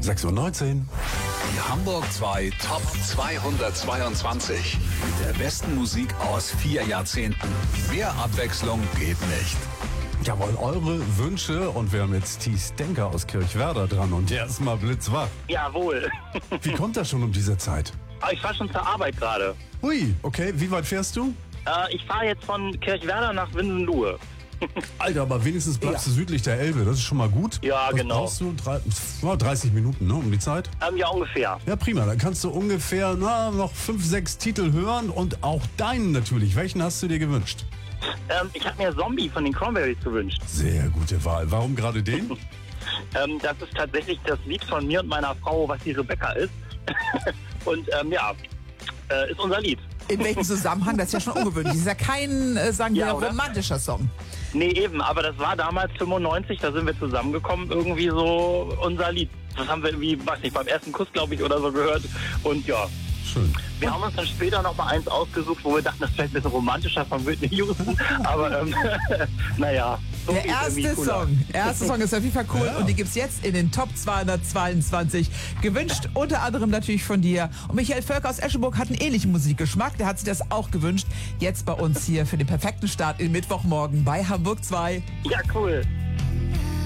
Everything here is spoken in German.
6:19 Uhr. Die Hamburg 2 Top 222. Mit der besten Musik aus 4 Jahrzehnten. Mehr Abwechslung geht nicht. Jawohl, eure Wünsche. Und wir haben jetzt Thies Denker aus Kirchwerder dran. Und der ist mal blitzwach. Jawohl. Wie kommt das schon um diese Zeit? Ich fahre schon zur Arbeit gerade. Hui, okay. Wie weit fährst du? Ich fahre jetzt von Kirchwerder nach Winsenlohe. Alter, aber wenigstens bleibst du südlich der Elbe. Das ist schon mal gut. Ja, Was genau. brauchst du? 30 Minuten, ne, um die Zeit? Ja, ungefähr. Ja, prima. Dann kannst du ungefähr noch 5, 6 Titel hören und auch deinen natürlich. Welchen hast du dir gewünscht? Ich habe mir Zombie von den Cranberries gewünscht. Sehr gute Wahl. Warum gerade den? Das ist tatsächlich das Lied von mir und meiner Frau, was die Rebecca ist. Und ist unser Lied. In welchem Zusammenhang? Das ist ja schon ungewöhnlich. Das ist ja kein, sagen wir, Ja, oder? romantischer Song. Nee, eben, aber das war damals 95, da sind wir zusammengekommen, irgendwie so unser Lied. Das haben wir irgendwie, weiß nicht, beim ersten Kuss, glaube ich, oder so gehört. Und ja, Schön. wir haben uns dann später noch mal eins ausgesucht, wo wir dachten, das ist vielleicht ein bisschen romantischer von Whitney Houston. Aber naja. So Der ist irgendwie erste cooler. Song. Der erste Song ist auf jeden Fall cool Ja. und die gibt's jetzt in den Top 222. Gewünscht unter anderem natürlich von dir. Und Michael Völker aus Eschenburg hat einen ähnlichen Musikgeschmack. Der hat sich das auch gewünscht. Jetzt bei uns hier für den perfekten Start in Mittwochmorgen bei Hamburg 2. Ja, cool.